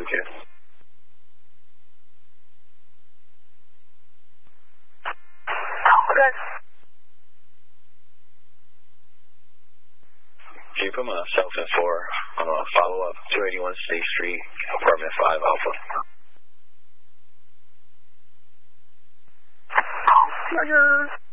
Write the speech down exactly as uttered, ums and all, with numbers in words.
you. Okay. Jeep, I'm uh, South and four. I'm going to follow up two eighty-one State Street, apartment five Alpha. Roger.